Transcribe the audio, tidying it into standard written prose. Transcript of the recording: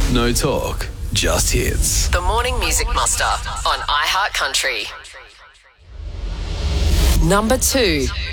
No talk, just hits. The Morning Music Muster on iHeart Country. Number 2.